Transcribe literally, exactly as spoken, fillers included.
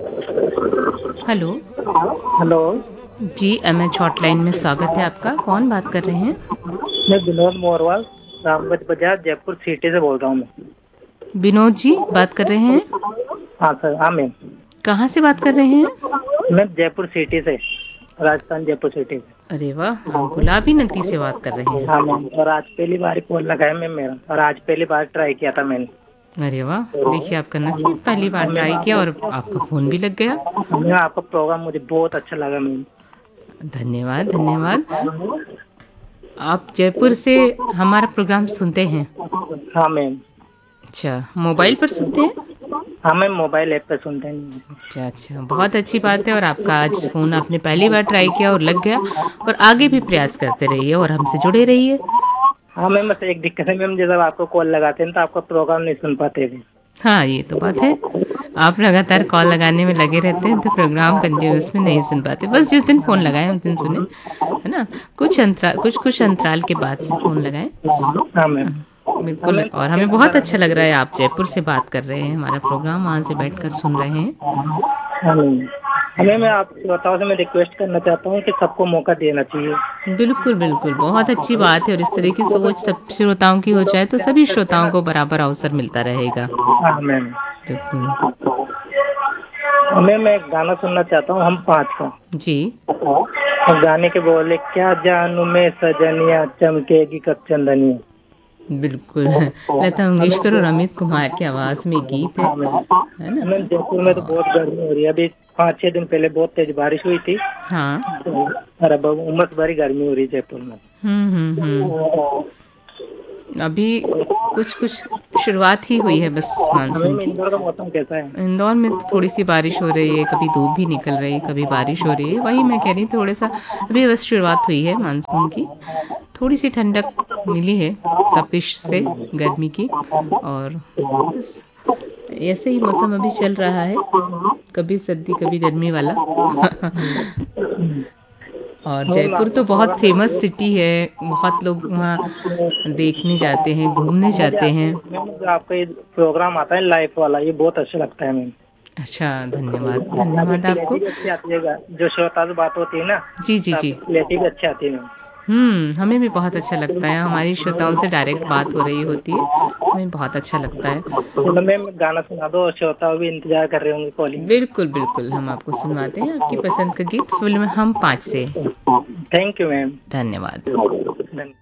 Hello. Hello. जी, M H hotline में स्वागत है आपका। कौन बात कर रहे हैं? मैं विनोद मोरवाल, रामगंज बाजार, जयपुर सिटी से बोल रहा हूँ मैं। विनोद जी बात कर रहे हैं? हाँ सर, हाँ मैम। कहाँ से बात कर रहे हैं? मैं जयपुर सिटी से, राजस्थान जयपुर सिटी से। अरे वाह, आप गुलाबी नगरी से बात कर रहे हैं। हाँ मैम, और आज पहली बार ही कॉल लगाया मैम मेरा, और आज पहली बार ट्राई किया था मैंने। अरे वाह, देखिए आपका नसीब, पहली बार ट्राई किया और आपका फ़ोन भी लग गया। मैम आपका प्रोग्राम मुझे बहुत अच्छा लगा मैम। धन्यवाद धन्यवाद। आप जयपुर से हमारा प्रोग्राम सुनते हैं? हाँ मैम। अच्छा, मोबाइल पर सुनते हैं? हाँ मैम, मोबाइल ऐप पे सुनते हैं। अच्छा अच्छा, बहुत अच्छी बात है। और आपका आज फ़ोन आपने पहली बार ट्राई किया और लग गया, और आगे भी प्रयास करते रहिए और हमसे जुड़े रहिए। हाँ मैम, बस एक दिक्कत है मैम, जब आपको कॉल लगाते हैं तो आपका प्रोग्राम नहीं सुन पाते थे। हाँ, ये तो बात है। आप लगातार कॉल लगाने में लगे रहते हैं तो प्रोग्राम कंटिन्यूस में नहीं सुन पाते। बस जिस दिन फ़ोन लगाएं उस दिन सुने, है ना? कुछ अंतराल कुछ कुछ अंतराल के बाद से फ़ोन लगाएं। हाँ मैम। हाँ बिल्कुल। मैम, और हमें बहुत अच्छा लग रहा है आप जयपुर से बात कर रहे हैं, हमारा प्रोग्राम वहाँ से बैठकर सुन रहे हैं। हाँ मैम। हमें मैं आप श्रोताओं से मैं रिक्वेस्ट करना चाहता हूँ कि सबको मौका देना चाहिए। बिल्कुल बिल्कुल, बहुत अच्छी बात है। और इस तरह की सोच सब श्रोताओं की हो जाए तो सभी श्रोताओं को बराबर अवसर मिलता रहेगा। हाँ मैम। बिल्कुल। हमें मैं एक गाना सुनना चाहता हूँ, हम पाँच का। जी। और गाने के बोले, क्या जानू मैं सजनिया, चमकेगी कब चंदनिया। बिल्कुल। लता मंगेशकर और अमित कुमार की आवाज़ में गीत है हाँ मैम। है ना? मैम जयपुर में तो बहुत गर्मी हो रही है, अभी पाँच छह दिन पहले बहुत तेज बारिश हुई थी। हाँ। और अब उमस भरी गर्मी हो रही है जयपुर में। हम्म हम्म हम्म अभी कुछ कुछ शुरुआत ही हुई है बस हमें मानसून में की। इंदौर का मौसम कैसा है? इंदौर में तो थोड़ी सी बारिश हो रही है, कभी धूप भी निकल रही है, कभी बारिश हो रही है। वही मैं कह रही हूँ, थोड़ा सा अभी बस शुरुआत हुई है मानसून की। थोड़ी सी ठंडक मिली है तपिश से, गर्मी की। और बस ऐसे ही मौसम अभी चल रहा है, कभी सर्दी कभी गर्मी वाला। और मैम जयपुर तो आपका बहुत प्रोग्राम फेमस मुझे सिटी है, बहुत लोग वहाँ देखने जाते हैं, घूमने मुझे जाते आपके हैं। मैम जो आपका ये प्रोग्राम आता है लाइव वाला, ये बहुत अच्छा लगता है मैम। अच्छा, धन्यवाद आपकी धन्यवाद क्लैरिटी आपको। भी अच्छी आती है, जो श्रोता से बात होती है ना, जी जी तो जी। आपकी क्लैरिटी भी अच्छी आती है मैम। हम्म हमें भी बहुत अच्छा लगता है, हमारी श्रोताओं से डायरेक्ट बात हो रही होती है, हमें बहुत अच्छा लगता है। चलो मैम, गाना सुना दो, और श्रोता भी इंतजार कर रहे होंगे कॉलिंग बिल्कुल बिल्कुल, हम आपको सुनवाते हैं आपकी पसंद का गीत, फिल्म हम पाँच से। का। Thank you ma'am. धन्यवाद। धन्यवाद।